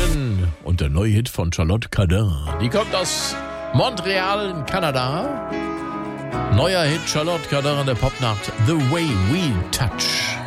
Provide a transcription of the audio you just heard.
Imagine und der neue Hit von Charlotte Cardin. Die kommt aus Montreal in Kanada. Neuer Hit Charlotte Cardin in der Popnacht The Way We Touch.